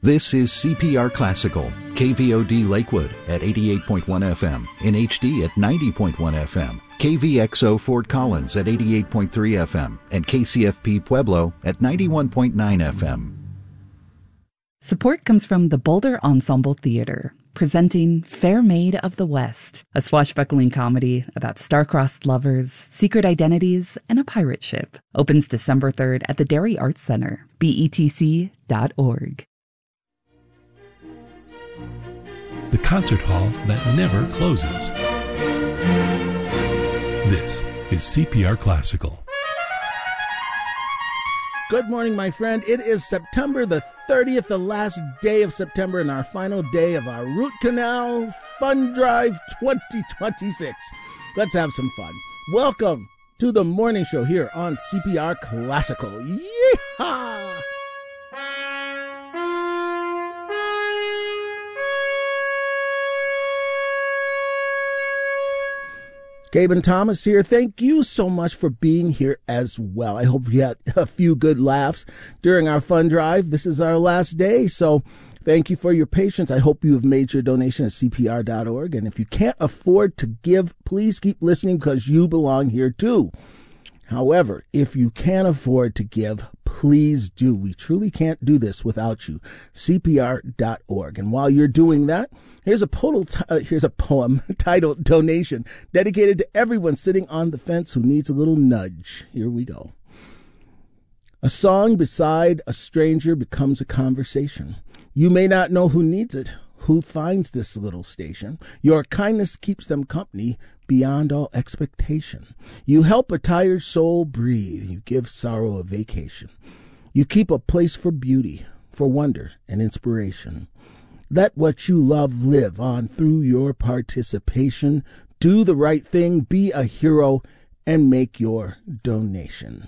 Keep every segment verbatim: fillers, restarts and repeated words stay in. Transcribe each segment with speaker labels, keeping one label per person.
Speaker 1: This is C P R Classical, K V O D Lakewood at eighty-eight point one F M, in H D at ninety point one F M, K V X O Fort Collins at eighty-eight point three F M, and K C F P Pueblo at ninety-one point nine F M.
Speaker 2: Support comes from the Boulder Ensemble Theater, presenting Fair Maid of the West, a swashbuckling comedy about star-crossed lovers, secret identities, and a pirate ship. Opens December third at the Dairy Arts Center, B E T C dot org.
Speaker 3: The concert hall that never closes. This is C P R Classical.
Speaker 4: Good morning, my friend. It is September the thirtieth, the last day of September, and our final day of our Root Canal Fun Drive twenty twenty-six. Let's have some fun. Welcome to the morning show here on C P R Classical. Yeehaw! Gaben Thomas here. Thank you so much for being here as well. I hope you had a few good laughs during our fun drive. This is our last day, so thank you for your patience. I hope you have made your donation at C P R dot org. And if you can't afford to give, please keep listening because you belong here too. However, if you can afford to give, please do. We truly can't do this without you. C P R dot org. And while you're doing that, here's a, poem, uh, here's a poem titled Donation, dedicated to everyone sitting on the fence who needs a little nudge. Here we go. A song beside a stranger becomes a conversation. You may not know who needs it, who finds this little station. Your kindness keeps them company beyond all expectation. You help a tired soul breathe. You give sorrow a vacation. You keep a place for beauty, for wonder and inspiration. Let what you love live on through your participation. Do the right thing, be a hero, and make your donation.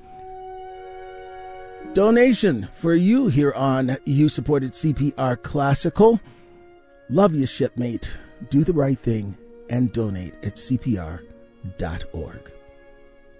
Speaker 4: Donation for you here on You Supported C P R Classical. Love you, shipmate. Do the right thing and donate at C P R dot org.